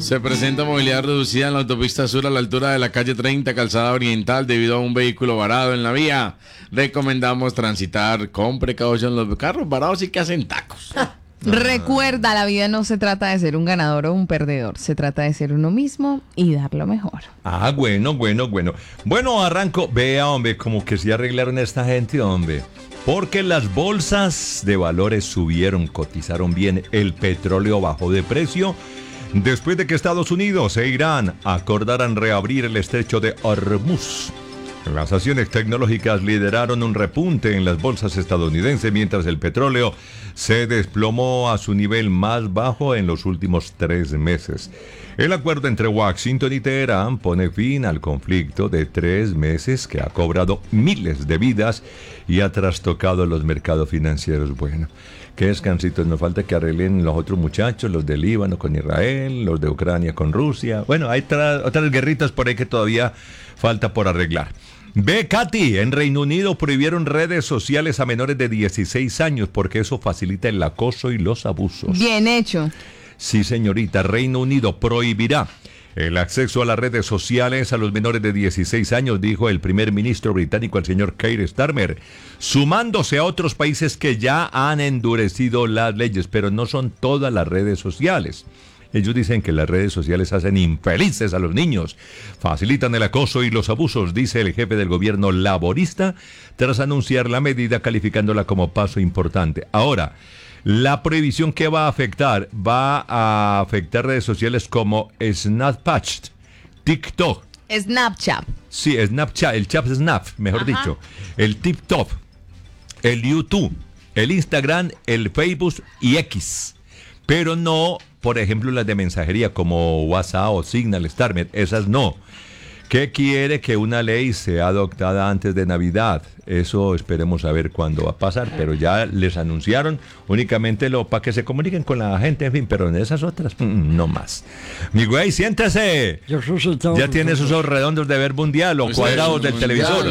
Se presenta movilidad reducida en la autopista sur a la altura de la calle 30, calzada oriental, debido a un vehículo varado en la vía. Recomendamos transitar con precaución. Los carros varados sí que hacen tacos. Recuerda, la vida no se trata de ser un ganador o un perdedor. Se trata de ser uno mismo y dar lo mejor. Bueno. Bueno, arranco. Vea, hombre, como que sí arreglaron a esta gente, hombre. Porque las bolsas de valores subieron, cotizaron bien. El petróleo bajó de precio después de que Estados Unidos e Irán acordaran reabrir el estrecho de Hormuz. Las acciones tecnológicas lideraron un repunte en las bolsas estadounidenses, mientras el petróleo se desplomó a su nivel más bajo en los últimos 3 meses. El acuerdo entre Washington y Teherán pone fin al conflicto de 3 meses que ha cobrado miles de vidas y ha trastocado los mercados financieros. Bueno, qué descansitos nos falta que arreglen los otros muchachos, los de Líbano con Israel, los de Ucrania con Rusia. Bueno, hay otras guerritas por ahí que todavía falta por arreglar. Ve, Katy, en Reino Unido prohibieron redes sociales a menores de 16 años porque eso facilita el acoso y los abusos. Bien hecho. Sí, señorita, Reino Unido prohibirá el acceso a las redes sociales a los menores de 16 años, dijo el primer ministro británico, el señor Keir Starmer, sumándose a otros países que ya han endurecido las leyes, pero no son todas las redes sociales. Ellos dicen que las redes sociales hacen infelices a los niños, facilitan el acoso y los abusos, dice el jefe del gobierno laborista, tras anunciar la medida calificándola como paso importante. Ahora, la prohibición que va a afectar redes sociales como Snapchat, TikTok. Snapchat. Sí, Snapchat, el chat Snap, mejor dicho. El TikTok, el YouTube, el Instagram, el Facebook y X. Pero no, por ejemplo, las de mensajería como WhatsApp o Signal, Starmer, esas no. ¿Qué quiere? Que una ley sea adoptada antes de Navidad. Eso esperemos a ver cuándo va a pasar, pero ya les anunciaron únicamente para que se comuniquen con la gente, en fin, pero en esas otras, no más. Mi güey, siéntese. Ya tiene esos ojos redondos de ver mundial o cuadrados del televisor.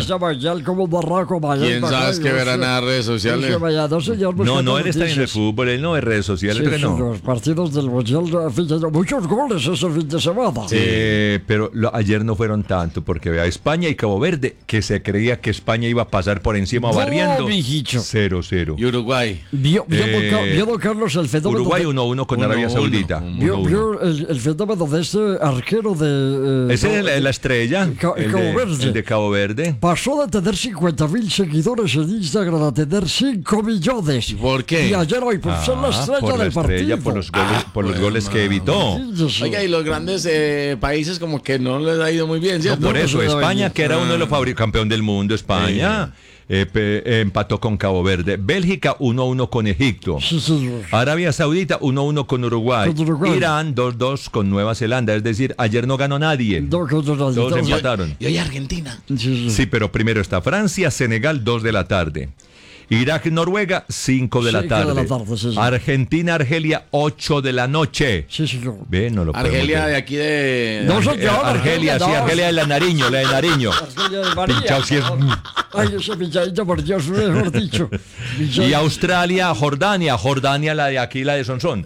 ¿Quién sabe que verán las redes sociales? No, él está en el fútbol, él no ve redes sociales, sí, no. Los partidos del mundial, muchos goles ese fin de semana. Pero ayer no fueron tanto, porque vea, España y Cabo Verde, que se creía que España iba a pasar por encima barriendo. 0-0. Y Uruguay. Vio don Carlos el fenómeno. Uruguay 1-1 con Arabia Saudita. Vio el fenómeno de este arquero de. Ese es la estrella. El de Cabo Verde. Pasó de tener 50.000 seguidores en Instagram a tener 5 millones. ¿Por qué? Y ayer hoy por ser la estrella del partido. Por los goles que evitó. Oiga, y los grandes países como que no les ha ido muy bien, ¿cierto? No, por eso, España, que era uno de los campeón del mundo, España. Empató con Cabo Verde. Bélgica 1-1 con Egipto. Arabia Saudita 1-1 con Uruguay. Irán 2-2 con Nueva Zelanda. Es decir, ayer no ganó nadie. Todos empataron. Y hoy Argentina. Sí, pero primero está Francia, Senegal 2 de la tarde. Irak, Noruega, 5 de la tarde. Argentina, Argelia, 8 de la noche. Sí, señor. Ve, no lo Argelia de aquí de... Argelia, sí, Argelia de la Nariño, Pinchado si es... Ay, ese pinchadito, por Dios, mejor dicho. Y Australia, Jordania, la de aquí, la de Sonsón.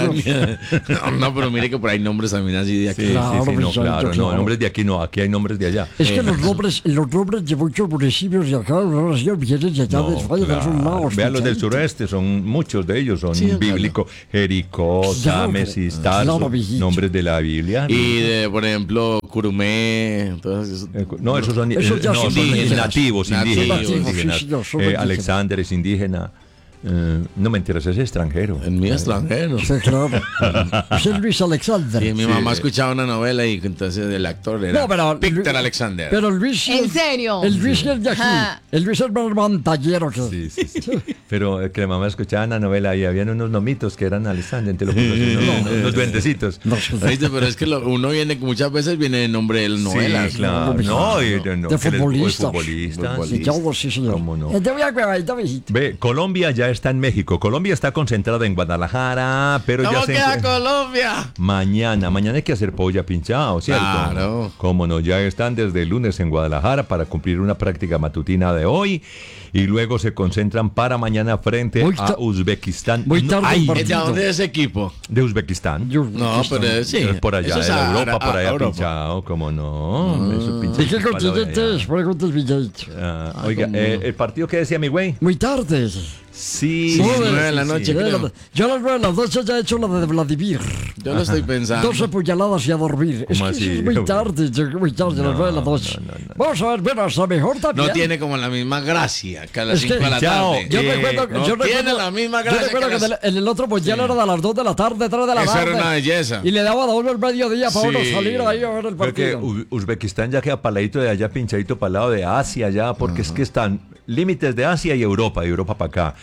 No, pero mire que por ahí nombres también así de aquí. Claro, nombres de aquí no, aquí hay nombres de allá. Es que los nombres de muchos municipios de acá, vienen de allá de España. Vean los del sureste, son muchos de ellos, son bíblicos. Jericó, Támesis, Tarso, nombres de la Biblia. Y de, por ejemplo, Curumé. No, esos son nativos, indígenas. Alexander es indígena. No mentiras, es extranjero. En mi extranjero. Sí, claro. Es Luis Alexander. Sí, mi mamá escuchaba una novela y entonces el actor era Víctor Alexander. Pero Luis... ¿En serio? El Luis es de aquí. El Luis es más mantallero que... Sí. Pero que la mamá escuchaba una novela y habían unos nomitos que eran Alexander, unos duendecitos. Pero es que uno muchas veces viene de nombre de novelas. Sí, claro. De futbolista. Futbolista. Sí, señor. ¿Cómo no? Ve, Colombia ya está en México. Colombia está concentrada en Guadalajara, pero ya ¿Cómo se queda encuentra- Colombia? Mañana hay que hacer polla pinchado, ¿cierto? Claro. Cómo no, ya están desde el lunes en Guadalajara para cumplir una práctica matutina de hoy y luego se concentran para mañana frente Muy a ta- Uzbekistán. muy tarde el Ay, partido. ¿De dónde es ese equipo? de Uzbekistán. No, pero sí. Es por allá, eso es de la Europa, Ara- por allá Europa. pinchado, ¿cómo no? Eso pinchado ¿De qué para continente allá. es? Pregunta el billetito. Oiga, el partido que decía mi güey. Muy tarde. Sí, Sí, 9 de la noche, Yo creo. a las 9 de la noche ya he hecho la de Vladimir. Yo lo estoy pensando. 12 puñaladas y a dormir. Es ¿Cómo que así? eso es muy tarde, muy tarde, a las 9 de la noche. no. Vamos a ver, bueno, hasta mejor también. No tiene como la misma gracia que a las Es que- 5 de la Chao. tarde. Yo recuerdo, no yo tiene recuerdo- la misma yo gracia recuerdo que que las- en el otro mundial era de las 2 de la tarde, 3 de la Eso tarde. era una belleza. Y le daba a uno el mediodía para uno Sí. salir ahí a ver el Creo que partido. Uzbekistán ya queda paladito de allá, pinchadito para el lado de Asia ya, porque es que están límites de Asia y Europa para acá.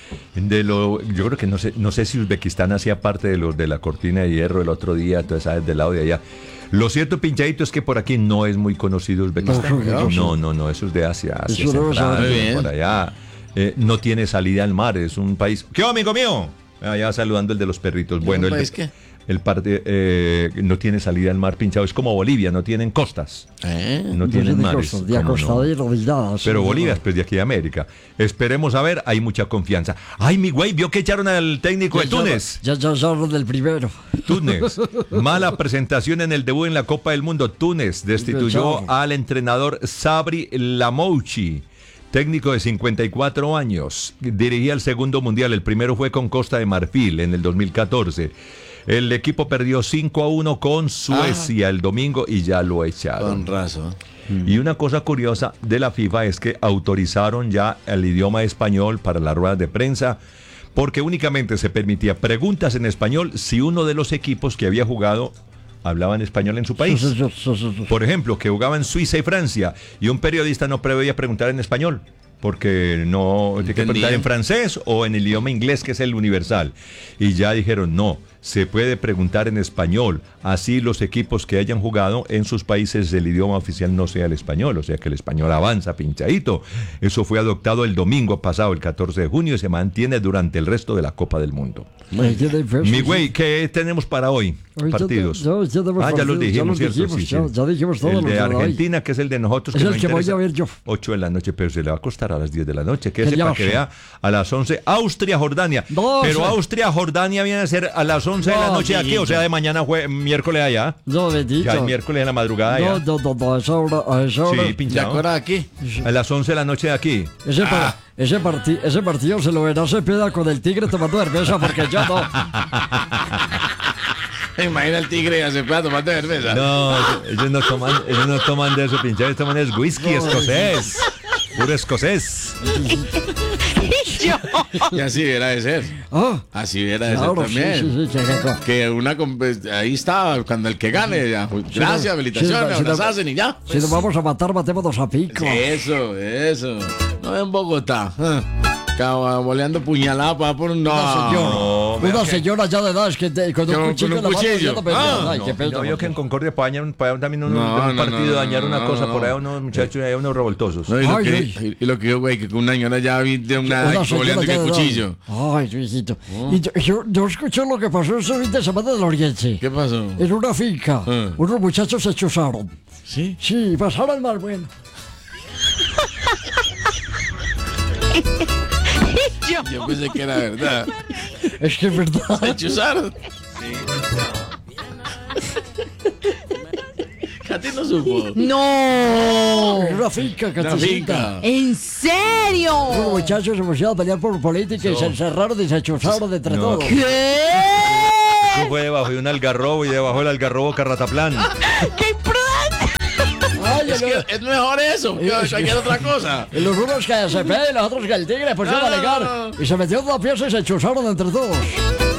Yo creo que no sé si Uzbekistán hacía parte de los de la cortina de hierro el otro día, entonces sabes del lado de allá. Lo cierto, pinchadito, es que por aquí no es muy conocido Uzbekistán. No, eso es de Asia, Asia Eso debe Central, saber. Muy bien. por allá. No tiene salida al mar, es un país. ¿Qué, amigo mío? Allá saludando el de los perritos. Bueno, ¿Un el país qué? el parte no tiene salida al mar pinchado, es como Bolivia, no tienen costas. No tienen mares. De ¿cómo no? acostadero, de nada. Pero Bolivia es pues de aquí de América. Esperemos a ver, hay mucha confianza. Ay, mi güey, vio que echaron al técnico de Túnez. Ya del primero. Túnez. Mala presentación en el debut en la Copa del Mundo. Túnez destituyó Chao. al entrenador Sabri Lamouchi, técnico de 54 años. Dirigía el segundo mundial. El primero fue con Costa de Marfil en el 2014. El equipo perdió 5-1 con Suecia el domingo y ya lo echaron. Con razón. Y una cosa curiosa de la FIFA es que autorizaron ya el idioma español para las ruedas de prensa, porque únicamente se permitía preguntas en español si uno de los equipos que había jugado hablaba en español en su país. Por ejemplo, que jugaban Suiza y Francia, y un periodista no podía preguntar en español, porque no tiene que preguntar en francés o en el idioma inglés, que es el universal. Y ya dijeron, no, se puede preguntar en español, así los equipos que hayan jugado en sus países el idioma oficial no sea el español, o sea que el español avanza pinchadito. Eso fue adoptado el domingo pasado, el 14 de junio, y se mantiene durante el resto de la Copa del Mundo. Mi güey, ¿qué tenemos para hoy? Partidos. Ya los dijimos, ¿cierto? Sí, ya dijimos todos el los de de hoy. Argentina, que es el de nosotros. Es que el nos que voy interesa. a ver yo. 8 de la noche, pero se le va a costar a las 10 de la noche. Que ¿Qué ese para ya que sé? vea a las 11. Austria-Jordania. No, Pero sí. Austria-Jordania viene a ser a las 11 de la No, noche aquí, o sea, de mañana miércoles allá. No, bendito. Ya el miércoles en la madrugada No, ya. no, a esa hora. Sí, ¿De pinchado. acuerdo aquí? A las 11 de la noche de aquí. Ese partido se lo verá Cepeda con el Tigre tomando cerveza, porque yo no. Imagina el tigre y se puede tomar de cerveza. No, ellos no toman de eso, pinchado. Ellos toman es whisky escocés. Puro escocés. Y así deberá de ser. Ah, Así deberá de claro, ser también. sí. Que ahí está, cuando el que gane, ya, gracias, felicitaciones, sí, las hacen y ya. Si nos vamos a matar, matémonos a pico. Eso. No en Bogotá. Boleando puñalada para por un. No. Una señora ya de edad es que con un Con cuchillo un en la mano cuchillo. haciendo pendejadas. Ay, No, qué pena. No vio que en Concordia para también un No, partido dañar una cosa no. por ahí, unos muchachos, hay unos revoltosos. No, Ay, y lo que yo, güey, que una señora ya vi de una Una señora boleando ya que de edad. cuchillo. Ay, viejito. Y yo escuché lo que pasó ese fin de semana del Oriente. ¿Qué pasó? En una finca, unos muchachos se chuzaron. ¿Sí? Sí, pasaron mal, bueno. Yo pensé que era verdad. Es que es verdad. Se chuzaron. Katy no supo. ¡No! En una finca, La Caticita. finca. ¿En Unos serio? muchachos se pusieron a pelear por política y se encerraron y se chuzaron de entre todos. ¿Qué? Eso fue debajo de un algarrobo y debajo del algarrobo carrataplán. ¡Qué imprudente! Ay, Es que es mejor eso que cualquier otra cosa. y los unos que se y los otros que el tigre pusieron a alegar y se metieron la pieza y se chuzaron entre todos.